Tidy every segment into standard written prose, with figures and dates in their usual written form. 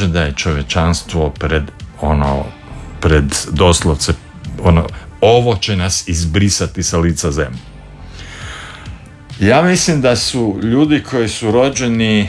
kaže da je čovječanstvo pred doslovce ovo će nas izbrisati sa lica zemlje. Ja mislim da su ljudi koji su rođeni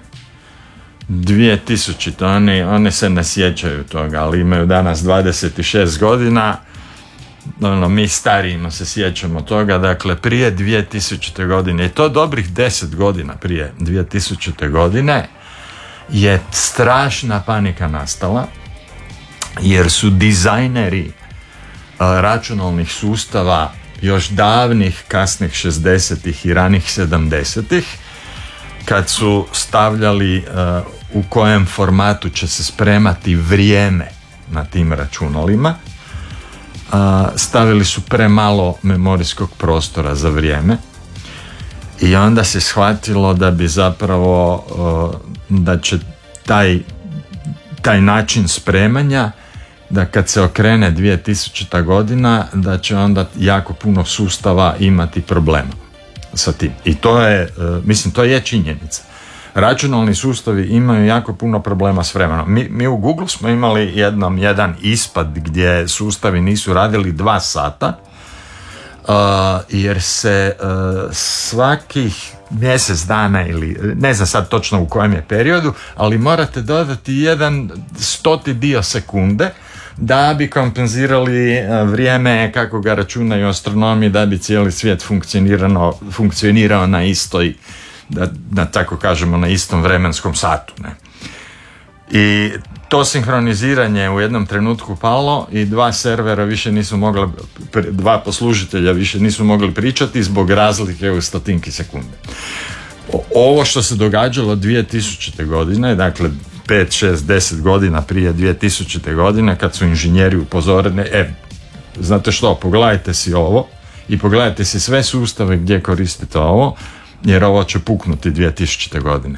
2000, oni se ne sjećaju toga, ali imaju danas 26 godina, mi starijima se sjećamo toga, dakle prije 2000. godine, i to dobrih 10 godina prije 2000. godine, je strašna panika nastala, jer su dizajneri računalnih sustava još davnih kasnih 60-ih i ranih 70-ih, kad su stavljali u kojem formatu će se spremati vrijeme na tim računalima, stavili su premalo memorijskog prostora za vrijeme i onda se shvatilo da bi zapravo da će taj način spremanja, da kad se okrene 2000. godina, da će onda jako puno sustava imati problema sa tim. I to je, to je činjenica. Računalni sustavi imaju jako puno problema s vremenom. Mi u Google smo imali jedan ispad gdje sustavi nisu radili 2 sata, jer se svakih mjesec dana, ili ne znam sad točno u kojem je periodu, ali morate dodati 1/100 dio sekunde da bi kompenzirali vrijeme kako ga računaju astronomi, da bi cijeli svijet funkcionirao na istoj, da tako kažemo, na istom vremenskom satu, ne? I to sinhroniziranje u jednom trenutku palo i 2 servera više nisu mogli, 2 poslužitelja više nisu mogli pričati zbog razlike u stotinki sekunde. Ovo što se događalo 2000. godine, dakle 5, 6, 10 godina prije 2000. godine, kad su inženjeri upozoreni, znate što, pogledajte si ovo i pogledajte si sve sustave gdje koristite ovo, jer ovo će puknuti 2000. godine.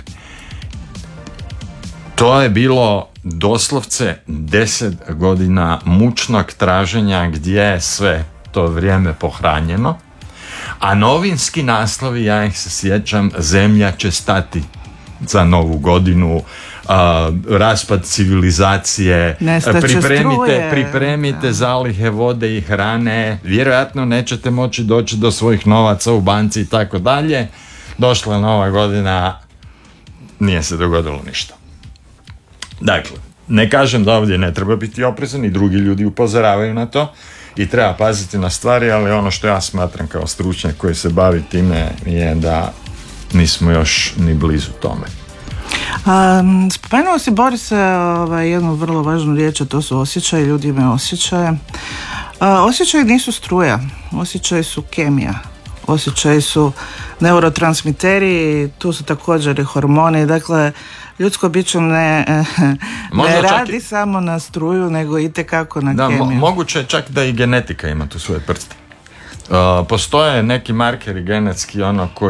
To je bilo doslovce 10 godina mučnog traženja gdje je sve to vrijeme pohranjeno, a novinski naslovi, ja ih se sjećam, zemlja će stati za novu godinu, raspad civilizacije, pripremite zalihe vode i hrane, vjerojatno nećete moći doći do svojih novaca u banci i tako dalje. Došla je nova godina, nije se dogodilo ništa. Dakle, ne kažem da ovdje ne treba biti oprezan, i drugi ljudi upozoravaju na to i treba paziti na stvari, ali ono što ja smatram kao stručnjak koji se bavi time je da nismo još ni blizu tome. Spomenuo si, Boris, jednu vrlo važnu riječ, a to su osjećaji. Ljudi imaju osjećaje. Osjećaji nisu struja, osjećaji su kemija, osjećaji su neurotransmiteri, tu su također i hormoni. Dakle, ljudsko biće ne radi samo na struju, nego itekako na kemiju. Moguće je čak da i genetika ima tu svoje prste. Postoje neki markeri genetski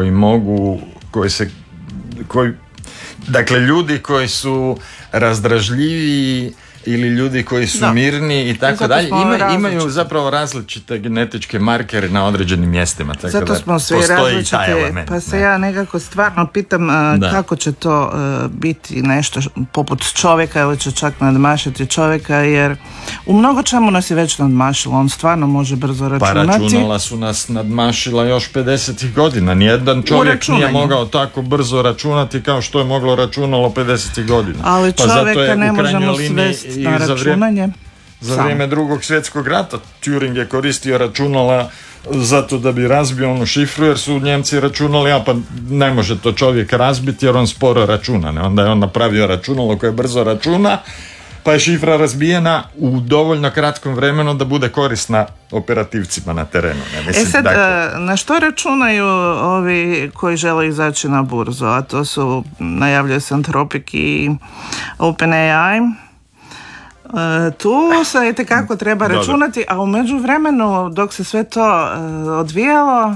dakle, ljudi koji su razdražljiviji ili ljudi koji su mirni i tako dalje, imaju zapravo različite genetičke markere na određenim mjestima. Tako zato smo svi različiti, pa se ja nekako stvarno pitam kako će to biti nešto poput čovjeka, ili će čak nadmašiti čovjeka, jer u mnogo čemu nas je već nadmašilo, on stvarno može brzo računati. Pa računala su nas nadmašila još 50 godina, nijedan čovjek nije mogao tako brzo računati kao što je moglo računalo 50 godina. Ali čovjeka ne možemo svesti na računanje. Za vrijeme Drugog svjetskog rata Turing je koristio računala zato da bi razbio onu šifru, jer su Njemci računali, pa ne može to čovjek razbiti jer on sporo računa, ne? Onda je on napravio računalo koje brzo računa, pa je šifra razbijena u dovoljno kratkom vremenu da bude korisna operativcima na terenu. Na što računaju ovi koji žele izaći na burzu, a to su, najavljuje se Anthropic i OpenAI. Tu se itekako treba računati, a u međuvremenu dok se sve to odvijalo,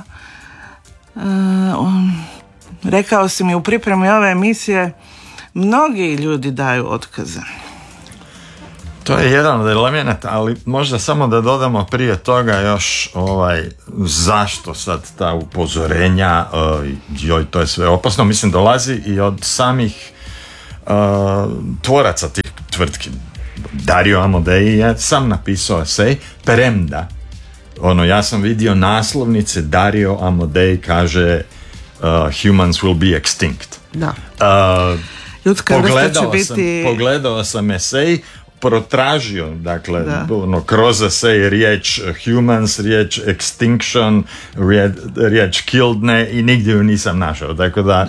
rekao si mi u pripremi ove emisije, mnogi ljudi daju otkaze. To je jedan od elemenata, ali možda samo da dodamo prije toga još zašto sad ta upozorenja, to je sve opasno, mislim dolazi i od samih tvoraca tih tvrtki. Dario Amodei je sam napisao esej, premda ja sam vidio naslovnice, Dario Amodei kaže humans will be extinct. Da. Ljudska vrsta će biti... Pogledao sam esej, protražio, dakle, kroz esej riječ humans, riječ extinction, riječ killed, i nigdje ju nisam našao. Tako da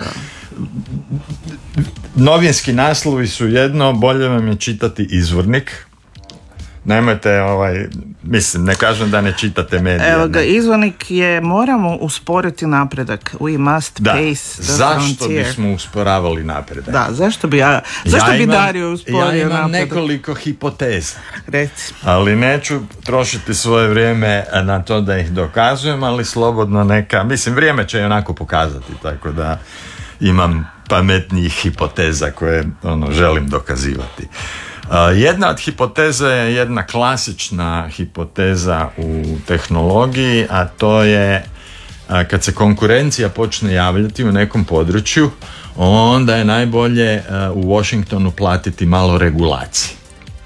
novinski naslovi su jedno, bolje vam je čitati izvornik. Nemojte, mislim, ne kažem da ne čitate medije. Evo ga, izvornik je, moramo usporiti napredak. We must pace the zašto frontier. Bismo usporavali napredak? Da, zašto bi Dario usporio napredak? Ja imam nekoliko hipoteza. Reci. Ali neću trošiti svoje vrijeme na to da ih dokazujem, ali slobodno neka, mislim, vrijeme će i onako pokazati, tako da imam pametnijih hipoteza koje želim dokazivati. Jedna od hipoteza je jedna klasična hipoteza u tehnologiji, a to je kad se konkurencija počne javljati u nekom području, onda je najbolje u Washingtonu platiti malo regulacije.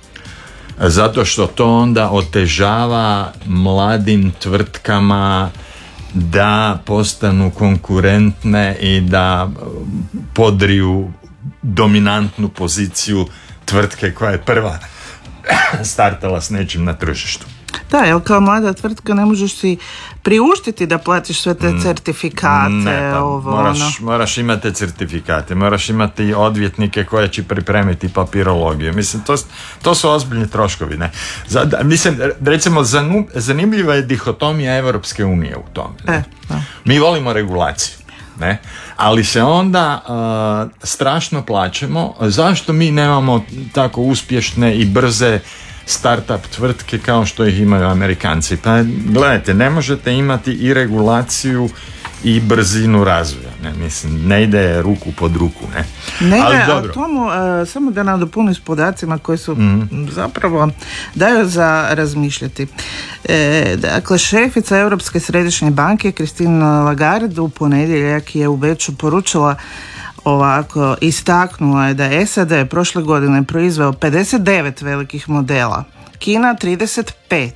Zato što to onda otežava mladim tvrtkama da postanu konkurentne i da podriju dominantnu poziciju tvrtke koja je prva startala s nečim na tržištu. Da, jer kao mlada tvrtka ne možeš si priuštiti da platiš sve te certifikate. Ne, moraš imati certifikate, moraš imati odvjetnike koje će pripremiti papirologiju. Mislim, to su ozbiljni troškovi. Ne? Mislim, recimo, zanimljiva je dihotomija Europske unije u tome. Mi volimo regulaciju. Ne? Ali se onda strašno plaćemo. Zašto mi nemamo tako uspješne i brze startup tvrtke kao što ih imaju Amerikanci? Pa gledajte, ne možete imati i regulaciju i brzinu razvoja. Ne? Mislim, ne ide ruku pod ruku. Ali dobro. Tomu, samo da nadopunim s podacima koji su zapravo daju za razmišljati. Dakle, šefica Europske središnje banke Christine Lagarde u ponedjeljak je u Beču poručila ovako, istaknula je da je SAD prošle godine proizveo 59 velikih modela, Kina 35,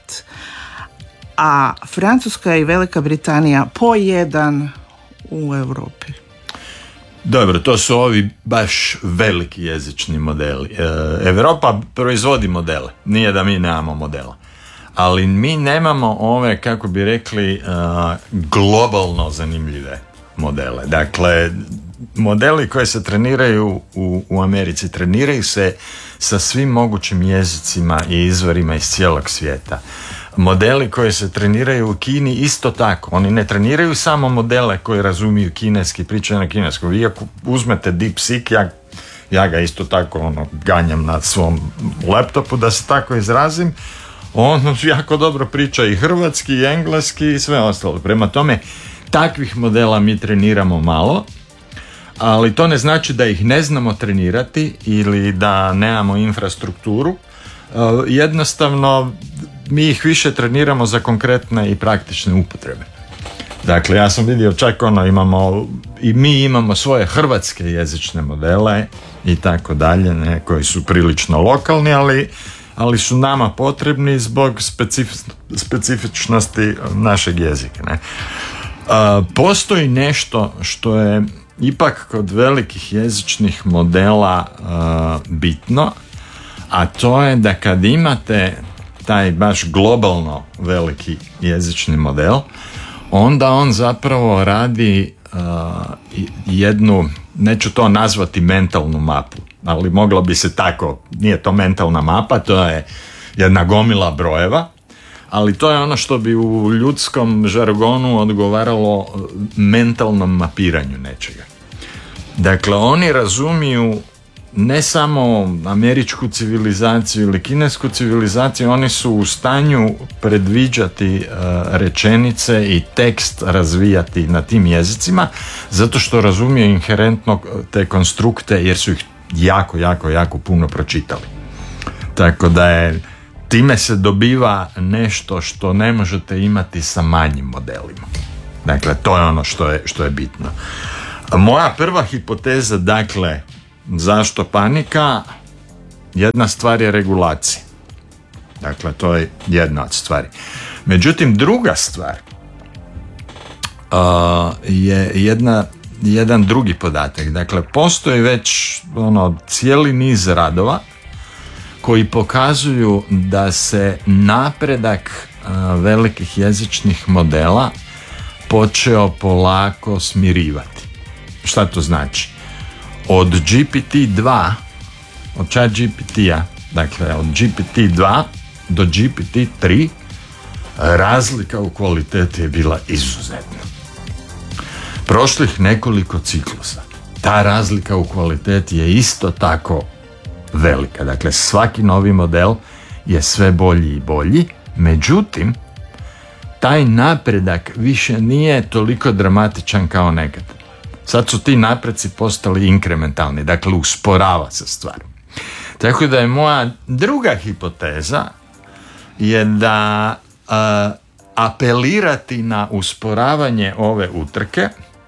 a Francuska i Velika Britanija po jedan u Europi. Dobro, to su ovi baš veliki jezični modeli. Europa proizvodi modele, nije da mi nemamo modela. Ali mi nemamo ove, kako bi rekli, globalno zanimljive modele. Dakle, modeli koji se treniraju u Americi, treniraju se sa svim mogućim jezicima i izvorima iz cijelog svijeta. Modeli koji se treniraju u Kini isto tako. Oni ne treniraju samo modele koji razumiju kineski, pričaju na kineskom. Vi ako uzmete DeepSeek, ja ga isto tako ganjam na svom laptopu, da se tako izrazim, on jako dobro priča i hrvatski, i engleski i sve ostalo. Prema tome, takvih modela mi treniramo malo, ali to ne znači da ih ne znamo trenirati ili da nemamo infrastrukturu. Jednostavno, mi ih više treniramo za konkretne i praktične upotrebe. Dakle, ja sam vidio čak mi imamo svoje hrvatske jezične modele i tako dalje, koji su prilično lokalni, ali su nama potrebni zbog specifičnosti našeg jezika. Ne? Postoji nešto što je ipak kod velikih jezičnih modela bitno, a to je da kad imate taj baš globalno veliki jezični model, onda on zapravo radi jednu, neću to nazvati mentalnu mapu, ali moglo bi se tako, nije to mentalna mapa, to je jedna gomila brojeva, ali to je ono što bi u ljudskom žargonu odgovaralo mentalnom mapiranju nečega. Dakle, oni razumiju ne samo američku civilizaciju ili kinesku civilizaciju, oni su u stanju predviđati rečenice i tekst razvijati na tim jezicima, zato što razumiju inherentno te konstrukte, jer su ih jako puno pročitali. Tako da time se dobiva nešto što ne možete imati sa manjim modelima. Dakle, to je ono što je bitno. Moja prva hipoteza, dakle, zašto panika? Jedna stvar je regulacija. Dakle, to je jedna od stvari. Međutim, druga stvar je jedan drugi podatak. Dakle, postoji već cijeli niz radova koji pokazuju da se napredak velikih jezičnih modela počeo polako smirivati. Šta to znači? Od GPT-2, od ChatGPT-a, dakle od GPT-2 do GPT-3 razlika u kvaliteti je bila izuzetna. Prošlih nekoliko ciklusa ta razlika u kvaliteti je isto tako velika. Dakle, svaki novi model je sve bolji i bolji, međutim, taj napredak više nije toliko dramatičan kao nekad. Sad su ti napreci postali inkrementalni, dakle usporava se stvar. Tako da je moja druga hipoteza je da apelirati na usporavanje ove utrke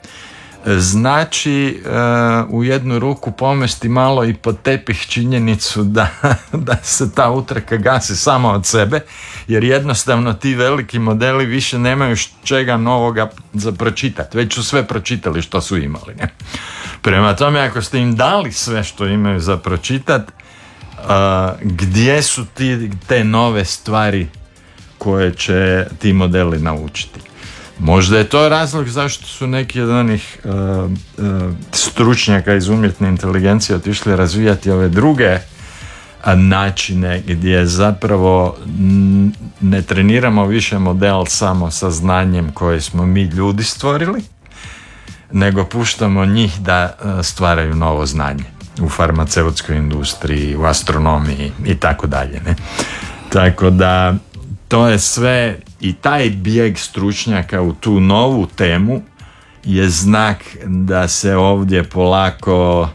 znači u jednu ruku pomesti malo i pod tepih činjenicu da se ta utrka gasi sama od sebe, jer jednostavno ti veliki modeli više nemaju čega novoga za pročitati, već su sve pročitali što su imali. Ne? Prema tome, ako ste im dali sve što imaju za pročitati, gdje su te nove stvari koje će ti modeli naučiti? Možda je to razlog zašto su neki od onih stručnjaka iz umjetne inteligencije otišli razvijati ove druge načine gdje zapravo ne treniramo više model samo sa znanjem koje smo mi ljudi stvorili, nego puštamo njih da stvaraju novo znanje u farmaceutskoj industriji, u astronomiji i tako dalje. Tako da to je sve, i taj bijeg stručnjaka u tu novu temu je znak da se ovdje polako,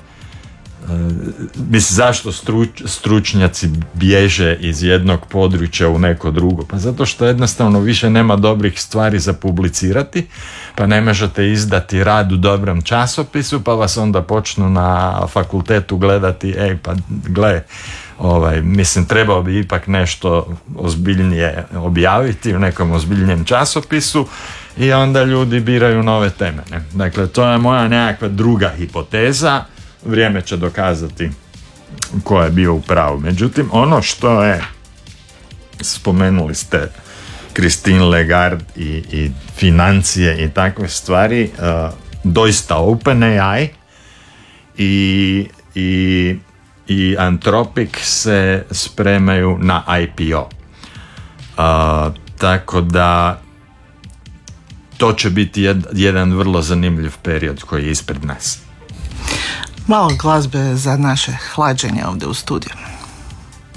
zašto stručnjaci bježe iz jednog područja u neko drugo? Pa zato što jednostavno više nema dobrih stvari za publicirati, pa ne možete izdati rad u dobrom časopisu, pa vas onda počnu na fakultetu gledati, pa gle, mislim, trebao bi ipak nešto ozbiljnije objaviti u nekom ozbiljnijem časopisu, i onda ljudi biraju nove teme. Ne? Dakle, to je moja nekakva druga hipoteza. Vrijeme će dokazati ko je bio u pravu. Međutim, ono što je, spomenuli ste Christine Lagarde i financije i takve stvari, doista OpenAI i Anthropic se spremaju na IPO. Tako da to će biti jedan vrlo zanimljiv period koji je ispred nas. Malo glazbe za naše hlađenje ovdje u studiju.